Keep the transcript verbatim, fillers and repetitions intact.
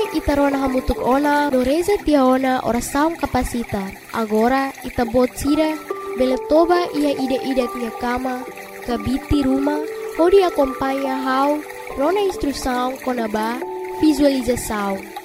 itarona hamutuk ona doreza tia ona ora saung kapasita. Agora itabot sira beletoba ia ide-ide tia kama kabiti rumah hodi acompanha hau rona instrução konaba visualização.